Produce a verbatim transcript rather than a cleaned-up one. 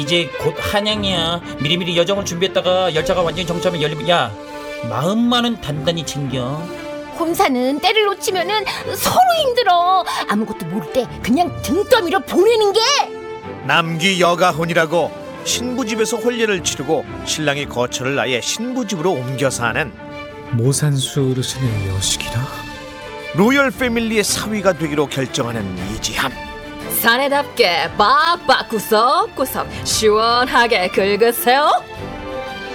이제 곧 한양이야. 미리미리 여정을 준비했다가 열차가 완전히 정차하면 열리면 야 마음만은 단단히 챙겨. 혼사는 때를 놓치면은 서로 힘들어. 아무것도 모를 때 그냥 등 떠밀어 보내는 게. 남귀 여가혼이라고 신부집에서 혼례를 치르고 신랑이 거처를 아예 신부집으로 옮겨서 하는 모산수 어르신의 여식이라? 로열 패밀리의 사위가 되기로 결정하는 이지함. 사내답게 빡빡 구석구석 시원하게 긁으세요.